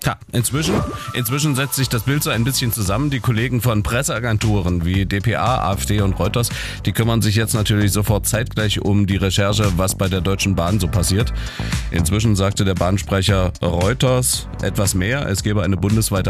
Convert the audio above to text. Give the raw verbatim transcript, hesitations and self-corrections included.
Tja, inzwischen, inzwischen setzt sich das Bild so ein bisschen zusammen. Die Kollegen von Presseagenturen wie D P A, AfD und Reuters, die kümmern sich jetzt natürlich sofort zeitgleich um die Recherche, was bei der Deutschen Bahn so passiert. Inzwischen sagte der Bahnsprecher Reuters etwas mehr. Es gebe eine bundesweite